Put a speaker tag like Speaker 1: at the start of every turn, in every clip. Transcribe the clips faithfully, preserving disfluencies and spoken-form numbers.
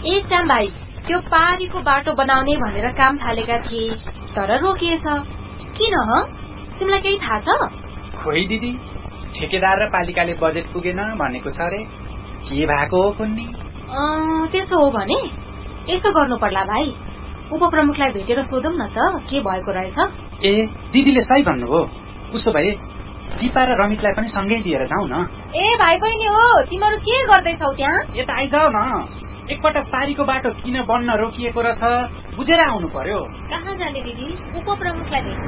Speaker 1: ए श्याम भाइ, त्यो पारीको बाटो बनाउने भनेर काम थालेका थिए, तर रोकिएछ। किन ह? तिमीलाई केही थाहा छ?
Speaker 2: खोइ दिदी, ठेकेदार र पालिकाले बजेट पुगेन भनेको छ रे। के भएको हो कुन्नी?
Speaker 1: त्यसो हो भने यसो गर्नु पर्ला भाइ, उपप्रमुखलाई भेटेर सोधौं न त के भएको रहेछ।
Speaker 2: ए दिदीले सही भन्नुभयो। उसो भए दिपा र रमितलाई पनि सँगै लिएर जाउँ न।
Speaker 1: ए भाइ बहिनी हो, तिमीहरू के गर्दैछौ त्यहाँ?
Speaker 2: यता आइजाऊ न। एकपटक पारीको बाटो किन बन्न रोकिएको रहेछ बुझेर आउनु पर्यो।
Speaker 1: कहाँ जाने दिदी? उपप्रमुखलाई भेट्न।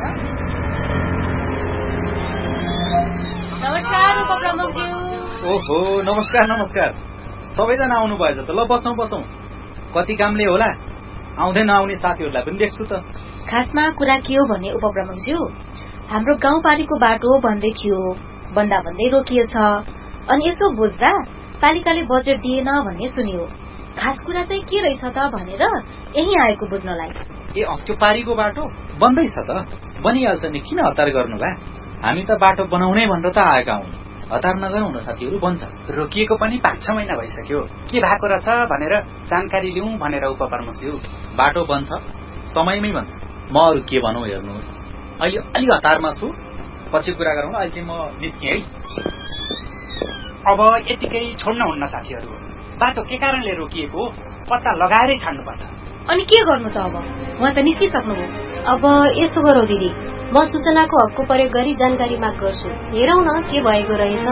Speaker 1: नमस्कार उपप्रमुखज्यू।
Speaker 3: ओहो नमस्कार नमस्कार। सबैजना आउनु भएछ त। ल बसौँ बसौँ। कति कामले होला, आउँदै नआउने साथीहरूलाई पनि देख्छु त।
Speaker 1: खासमा कुरा के हो भने उपप्रमुखज्यू, हाम्रो गाउँपालिको बाटो भन्दै थियो, भन्दा भन्दै रोकिएछ। अनि यसो बुझ्दा पालिकाले बजेट दिएन भन्ने सुनियो। खास कुरा चाहिँ के रहेछ त भनेर यही आएको बुझ्नलाई।
Speaker 3: ए त्यो पारीको बाटो बन्दैछ त। बनिहाल्छ नि, किन हतार गर्नु भा? हामी त बाटो बनाउनै भनेर त आएका हौं। हतार नगरौँ न साथीहरू, बन्छ।
Speaker 2: रोकिएको पनि पाँच छ महिना भइसक्यो। के भएको रहेछ भनेर जानकारी लिउँ भनेर उपप्रमुखज्यू।
Speaker 3: बाटो बन्छ, समयमै बन्छ। म अरू के भनौँ हेर्नुहोस्, अहिले अलि हतारमा छु, पछि कुरा गरौँ। अहिले चाहिँ म निस्केँ है।
Speaker 2: अब यतिकै छोड्न हुन्न साथीहरू। बाटो के कारणले रोकिएको पत्ता लगाएरै छाड्नुपर्छ।
Speaker 1: अनि के गर्नु त अब? उहाँ त निस्किसक्नुभयो।
Speaker 4: अब यसो गरौँ दिदी, म सूचनाको हकको प्रयोग गरी जानकारी माग गर्छु। हेरौँ न के भएको रहेछ।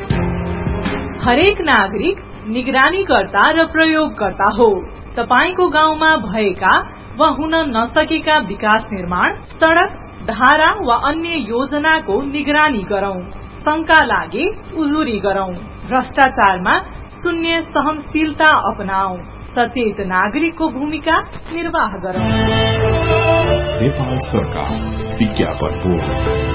Speaker 5: हरेक नागरिक निगरानीकर्ता र प्रयोगकर्ता हो। तपाईको गाउँमा भएका वा हुन नसकेका विकास निर्माण, सड़क, धारा वा अन्य योजनाको निगरानी गरौं। शंका लागे उजुरी गरौं। भ्रष्टाचारमा शून्य सहनशीलता अपनाऊ। सचेत नागरिकको भूमिका निर्वाह गरौं।
Speaker 6: नेपाल सरकार विज्ञापन बोर्ड।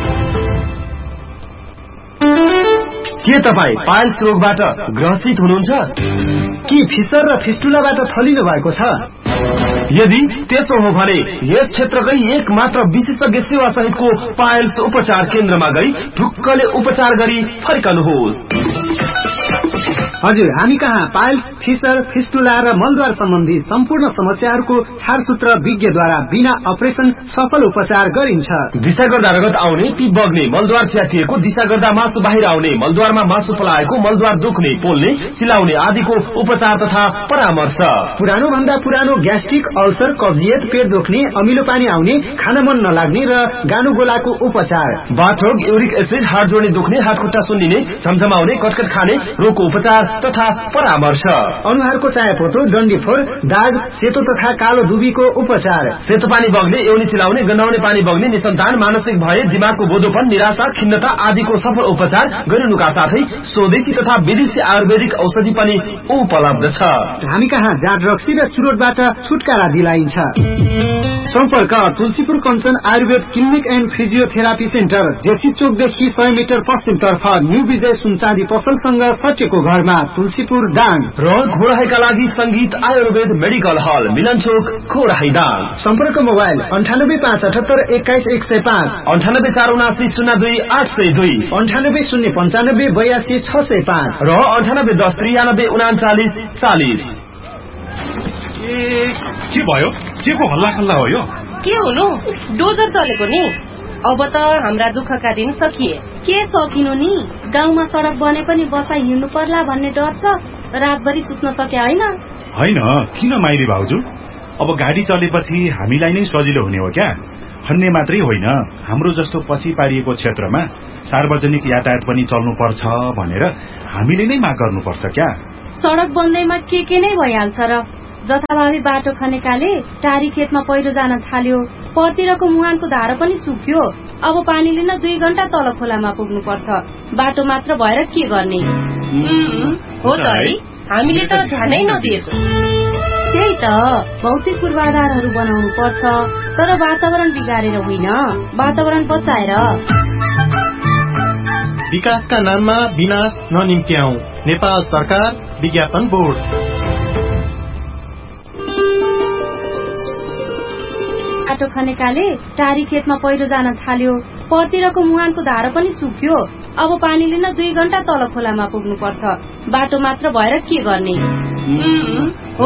Speaker 7: के तपाईँ पाइल्स रोगबाट ग्रसित हुनुहुन्छ? के फिसर र फिस्टुलाबाट थलिनु भएको छ? यदि त्यसो हो भने यस क्षेत्रकै एक मात्र विशेषज्ञ सेवा सहितको पाइल्स उपचार केन्द्रमा गई ढुक्कले उपचार गरी फर्कनुहोस्।
Speaker 8: हजुर, हामी कहाँ पाइल्स, फिसर, फिस्टुला र मलद्वार सम्बन्धी सम्पूर्ण समस्याहरूको छारसूत्र विज्ञद्वारा बिना अपरेसन सफल उपचार गरिन्छ।
Speaker 7: दिशा गर्दा रगत आउने, पिप बग्ने, मलद्वार च्यातिएको, दिशा गर्दा मासु बाहिर आउने, मलद्वारमा मासु पलाएको, मलद्वार दुख्ने, पोल्ने, सिलाउने आदिको उपचार तथा परामर्श।
Speaker 8: पुरानो भन्दा पुरानो ग्यास्ट्रिक, अल्सर, कब्जियत, पेट दुख्ने, अमिलो पानी आउने, खान मन नलाग्ने र गानु गोलाको उपचार।
Speaker 7: बाथरोग, युरिक एसिड, हात जोड्ने दुख्ने, हात खुट्टा सुन्निने, झमझमाउने, कटकट खाने रोगको उपचार तथा परामर्श।
Speaker 8: अनुहारको चायापोतो, डन्डीफोर, दाग, सेतो तथा कालो दुबीको उपचार।
Speaker 7: सेतो पानी बग्ने, एउनी चिलाउने, गन्हाउने पानी बग्ने, निसन्तान, मानसिक भय, दिमागको बोधोपन, निराशा, खिन्नता आदिको सफल उपचार गरिनुका साथै स्वदेशी तथा विदेशी आयुर्वेदिक औषधि पनि उपलब्ध छ।
Speaker 8: हामी कहाँ जाँड रक्सी र चुरोटबाट छुटकारा दिलाइन्छ। सम्पर्क Tulsipur Kanchan Ayurveda clinic and physiotherapy centre, JC चोकदेखि सय मिटर पश्चिमतर्फ न्यू विजय सुनचाँदी पसलसँग सटेको घरमा, तुलसीपुर दाङ।
Speaker 7: र घोडाहीका लागि संगीत आयुर्वेद मेडिकल हल, मिलन चोक, घोडाही दाङ।
Speaker 8: सम्पर्क मोबाइल अन्ठानब्बे पाँच अठहत्तर एक्काइस एक सय पाँच,
Speaker 7: अन्ठानब्बे चार उनासी शून्य दुई आठ सय दुई,
Speaker 8: अन्ठानब्बे शून्य पञ्चानब्बे बयासी छ सय पाँच
Speaker 7: र अन्ठानब्बे दस त्रियानब्बे उनाचालिस चालिस।
Speaker 6: के भयो? के को हल्ला खल्ला हो यो?
Speaker 4: के हुनु? डोजर चलेको नि। अब त हाम्रा दुःखका दिन सकिए। के सकिनु नि? गाउँमा सडक बने पनि बसा हिँड्नु पर्ला भन्ने डर छ। रातभरि सुत्न सके होइन?
Speaker 6: होइन, किन माइली भाउजू? अब गाडी चलेपछि हामीलाई नै सजिलो हुने हो क्या? खन्ने मात्रै होइन, हाम्रो जस्तो पछि पारिएको क्षेत्रमा सार्वजनिक यातायात पनि चल्नु पर्छ भनेर हामीले नै माग गर्नुपर्छ क्या?
Speaker 4: सडक बन्दैमा के के नै भइहाल्छ र। जथाभावी बाटो खनेकाले टारी खेतमा पहिरो जान थाल्यो, परतिरको मुहानको धारा पनि सुक्यो। अब पानीले न दुई घण्टा तल खोलामा पुग्नु पर्छ। बाटो मात्र भएर के गर्ने?
Speaker 9: हो त है, हामीले त ध्यानै नदिएको।
Speaker 4: त्यही त, भौतिक पूर्वाधारहरू बनाउनु पर्छ, तर वातावरण बिगारेर होइन, वातावरण बचाएर।
Speaker 10: विकासका नाममा विनाश ननिम्त्याऊ। नेपाल सरकार विज्ञापन बोर्ड।
Speaker 4: बाटो खनेकाले टारी खेतमा पहिरो जान थाल्यो, परतिरको मुहानको धारा पनि सुक्यो। अब पानीले न दुई घण्टा तल खोलामा पुग्नु पर्छ। बाटो मात्र भएर के गर्ने?